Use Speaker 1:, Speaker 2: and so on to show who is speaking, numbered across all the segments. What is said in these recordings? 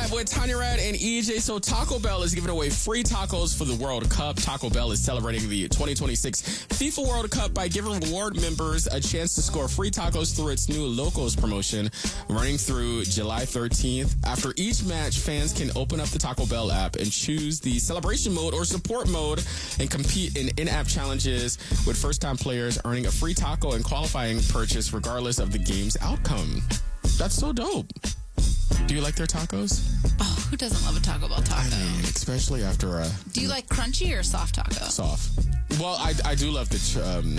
Speaker 1: Vibe with Tanya Rad and EJ. So Taco Bell is giving away free tacos for the World Cup. Taco Bell is celebrating the 2026 FIFA World Cup by giving reward members a chance to score free tacos through its new Locos promotion running through July 13th. After each match, fans can open up the Taco Bell app and choose the celebration mode or support mode and compete in in-app challenges, with first-time players earning a free taco and qualifying purchase regardless of the game's outcome. That's so dope. Do you like their tacos?
Speaker 2: Oh, who doesn't love a Taco Bell taco?
Speaker 1: I mean, especially after a...
Speaker 2: Do you like crunchy or soft taco?
Speaker 1: Soft. Well, I do love the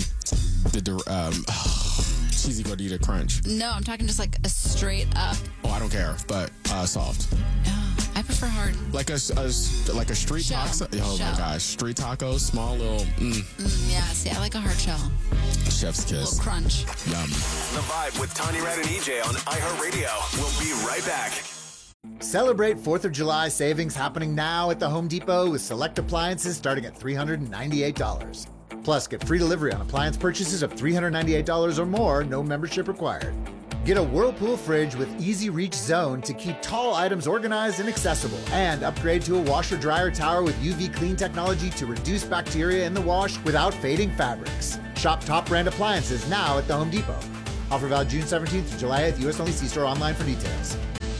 Speaker 1: cheesy gordita crunch.
Speaker 2: No, I'm talking just like a straight up.
Speaker 1: Oh, I don't care, but soft.
Speaker 2: I prefer hard.
Speaker 1: Like a street taco. Oh
Speaker 2: Shell.
Speaker 1: my gosh, street taco, small little.
Speaker 2: Yeah, see, I like a hard shell.
Speaker 1: Chef's
Speaker 2: A
Speaker 1: kiss.
Speaker 2: little crunch.
Speaker 1: Yum.
Speaker 3: The Vibe with Tanya Rad and EJ on iHeartRadio. We'll be right back.
Speaker 4: Celebrate 4th of July savings happening now at the Home Depot with select appliances starting at $398. Plus, get free delivery on appliance purchases of $398 or more, no membership required. Get a Whirlpool fridge with Easy Reach Zone to keep tall items organized and accessible. And upgrade to a washer-dryer tower with UV clean technology to reduce bacteria in the wash without fading fabrics. Shop top brand appliances now at the Home Depot. Offer valid June 17th to July 8th. U.S. only. See store online for details.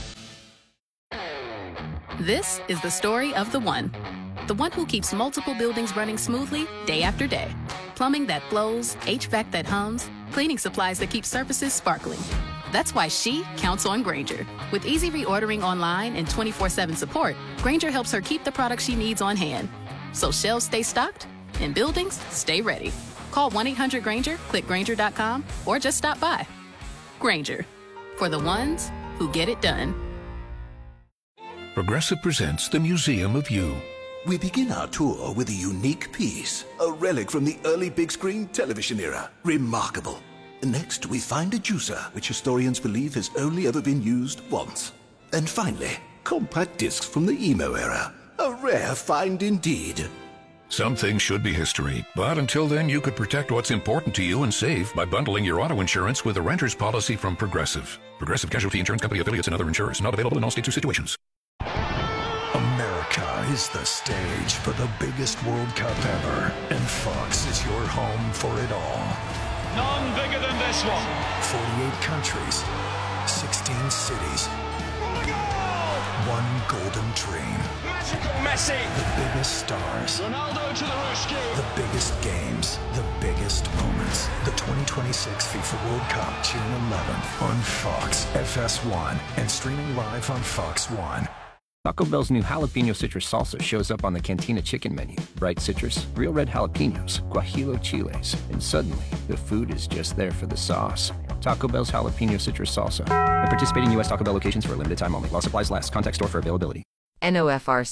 Speaker 5: This is the story of the one who keeps multiple buildings running smoothly day after day. Plumbing that flows, HVAC that hums, cleaning supplies that keep surfaces sparkling. That's why she counts on Grainger. With easy reordering online and 24/7 support, Grainger helps her keep the products she needs on hand. So shelves stay stocked and buildings stay ready. Call 1-800-GRAINGER, click Grainger.com, or just stop by. Grainger, for the ones who get it done.
Speaker 6: Progressive presents the Museum of You.
Speaker 7: We begin our tour with a unique piece, a relic from the early big screen television era. Remarkable. Next, we find a juicer, which historians believe has only ever been used once. And finally, compact discs from the emo era. A rare find indeed.
Speaker 6: Some things should be history, but until then, you could protect what's important to you and save by bundling your auto insurance with a renter's policy from Progressive. Progressive Casualty Insurance Company affiliates and other insurers. Not available in all states or situations.
Speaker 8: America is the stage for the biggest World Cup ever, and Fox is your home for it all.
Speaker 9: None bigger than this one.
Speaker 8: 48 countries, 16 cities, one golden dream.
Speaker 9: Magical Messi.
Speaker 8: The biggest stars.
Speaker 9: Ronaldo to the rescue.
Speaker 8: The biggest games, the biggest moments. The 2026 FIFA World Cup, June 11th on Fox FS1 and streaming live on Fox One.
Speaker 10: Taco Bell's new jalapeno citrus salsa shows up on the Cantina chicken menu. Bright citrus, real red jalapenos, guajillo chiles, and suddenly the food is just there for the sauce. Taco Bell's jalapeno citrus salsa. At participating U.S. Taco Bell locations for a limited time only. While supplies last. Contact store for availability.
Speaker 11: NOFR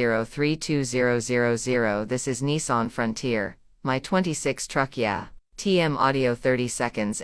Speaker 11: 6032000. This is Nissan Frontier. My 26 truck, yeah. TM audio 30 seconds.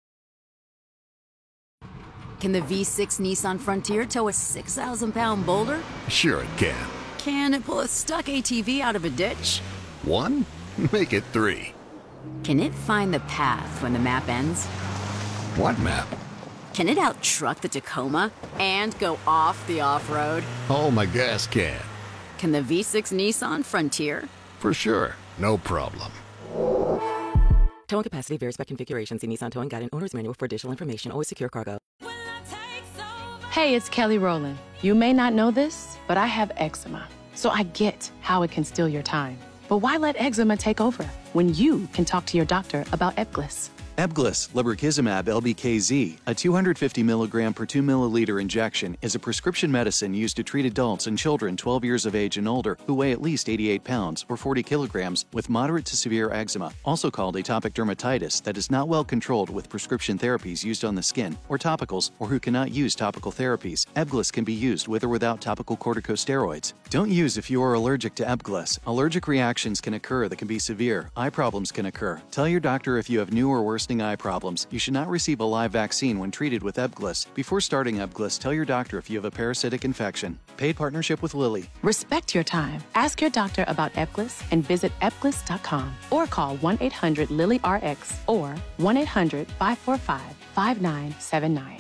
Speaker 12: Can the V6 Nissan Frontier tow a 6,000-pound boulder?
Speaker 13: Sure it can.
Speaker 12: Can it pull a stuck ATV out of a ditch?
Speaker 13: 1? Make it 3.
Speaker 12: Can it find the path when the map ends?
Speaker 13: What map?
Speaker 12: Can it out-truck the Tacoma and go off the off-road?
Speaker 13: Oh, my gas can.
Speaker 12: Can the V6 Nissan Frontier?
Speaker 13: For sure. No problem.
Speaker 14: Towing capacity varies by configuration. See Nissan Towing Guide and Owner's Manual for additional information. Always secure cargo.
Speaker 15: Hey, it's Kelly Rowland. You may not know this, but I have eczema. So I get how it can steal your time. But why let eczema take over when you can talk to your doctor about Ebglyss?
Speaker 16: Ebglyss, lebrikizumab LBKZ, a 250 milligram per 2 milliliter injection, is a prescription medicine used to treat adults and children 12 years of age and older who weigh at least 88 pounds or 40 kilograms with moderate to severe eczema, also called atopic dermatitis, that is not well controlled with prescription therapies used on the skin, or topicals, or who cannot use topical therapies. Ebglyss can be used with or without topical corticosteroids. Don't use if you are allergic to Ebglyss. Allergic reactions can occur that can be severe. Eye problems can occur. Tell your doctor if you have new or worsening eye problems. You should not receive a live vaccine when treated with Ebglyss. Before starting Ebglyss, tell your doctor if you have a parasitic infection. Paid partnership with Lilly.
Speaker 15: Respect your time. Ask your doctor about Ebglyss and visit Ebglyss.com or call 1-800-LILY-RX or 1-800-545-5979.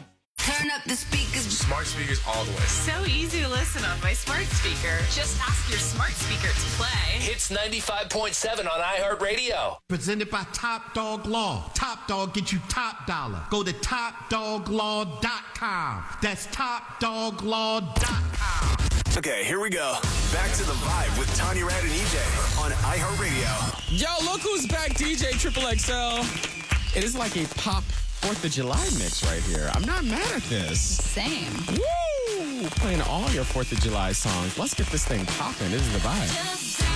Speaker 17: Turn up the speakers.
Speaker 1: Smart speakers all the way.
Speaker 18: So easy to listen on my smart speaker. Just ask your smart speaker to play.
Speaker 19: Hits 95.7 on iHeartRadio.
Speaker 20: Presented by Top Dog Law. Top Dog get you top dollar. Go to TopDogLaw.com. That's TopDogLaw.com.
Speaker 3: Okay, here we go. Back to the vibe with Tanya Rad and EJ on iHeartRadio.
Speaker 1: Yo, look who's back, DJ Triple XL. It is like a pop 4th of July mix right here. I'm not mad at this.
Speaker 2: Same.
Speaker 1: Woo! Playing all your 4th of July songs. Let's get this thing popping. This is the vibe.